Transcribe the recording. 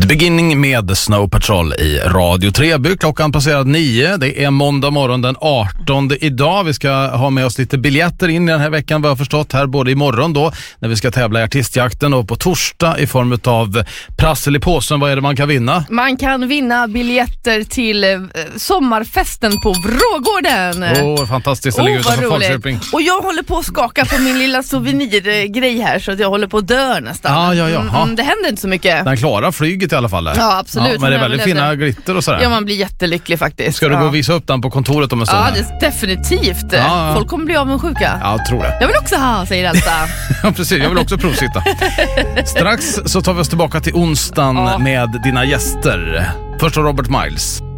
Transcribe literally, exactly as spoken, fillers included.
Beginning med Snow Patrol i Radio Treby. Klockan passerad nio. Det är måndag morgon den artonde idag. Vi ska ha med oss lite biljetter in i den här veckan. Vi har förstått här både imorgon då när vi ska tävla i artistjakten och på torsdag i form av prassel i påsen. Vad är det man kan vinna? Man kan vinna biljetter till eh, sommarfesten på Vrågården. Åh, oh, fantastiskt. Det Åh, ligger vad utanför roligt. Falköping. Och jag håller på att skaka på min lilla souvenirgrej här så att jag håller på att dö nästan. Ja, ja, ja. Mm, mm, det händer inte så mycket. Den klarar flyget i alla fall. Ja, absolut. Ja, men det är väldigt fina glitter och sådär. Ja, man blir jättelycklig faktiskt. Ska du ja. gå och visa upp den på kontoret om en stund? Ja, det är definitivt. Ja, ja. Folk kommer bli av med sjuka. Ja, jag tror det. Jag vill också ha, säger Elsa. Ja, precis. Jag vill också provsitta. Strax så tar vi oss tillbaka till onsdagen ja. med dina gäster. Först Robert Miles.